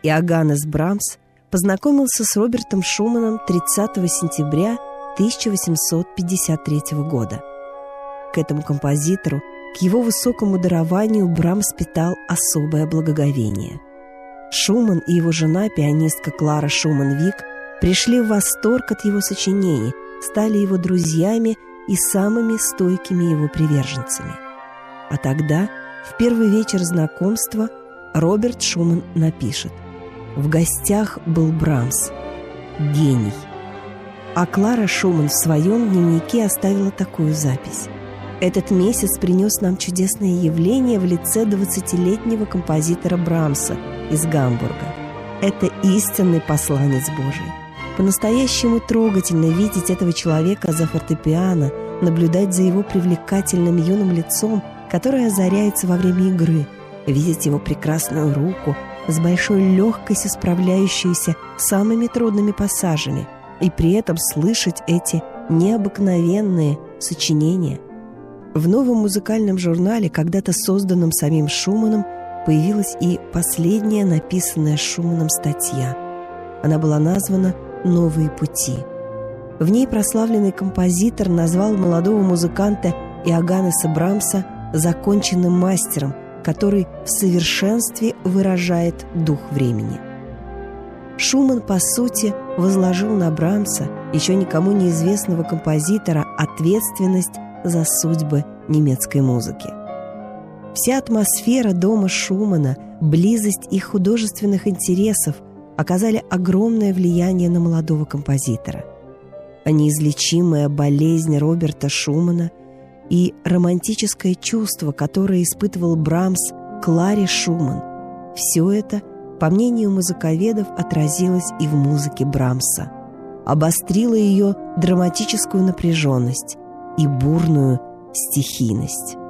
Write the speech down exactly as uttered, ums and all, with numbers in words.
Иоганнес Брамс познакомился с Робертом Шуманом тридцатого сентября тысяча восемьсот пятьдесят третьего года. К этому композитору, к его высокому дарованию Брамс питал особое благоговение. Шуман и его жена, пианистка Клара Шуман-Вик, пришли в восторг от его сочинений, стали его друзьями и самыми стойкими его приверженцами. А тогда, в первый вечер знакомства, Роберт Шуман напишет: «В гостях был Брамс, гений». А Клара Шуман в своем дневнике оставила такую запись: «Этот месяц принес нам чудесное явление в лице двадцатилетнего композитора Брамса из Гамбурга. Это истинный посланец Божий. По-настоящему трогательно видеть этого человека за фортепиано, наблюдать за его привлекательным юным лицом, которое озаряется во время игры, видеть его прекрасную руку, с большой легкостью справляющуюся с самыми трудными пассажами, и при этом слышать эти необыкновенные сочинения». В новом музыкальном журнале, когда-то созданном самим Шуманом, появилась и последняя написанная Шуманом статья. Она была названа «Новые пути». В ней прославленный композитор назвал молодого музыканта Иоганнеса Брамса законченным мастером, который в совершенстве выражает дух времени. Шуман, по сути, возложил на Брамса, еще никому неизвестного композитора, ответственность за судьбы немецкой музыки. Вся атмосфера дома Шумана, близость их художественных интересов оказали огромное влияние на молодого композитора. А неизлечимая болезнь Роберта Шумана и романтическое чувство, которое испытывал Брамс к Кларе Шуман, все это, по мнению музыковедов, отразилось и в музыке Брамса, обострило ее драматическую напряженность и бурную стихийность.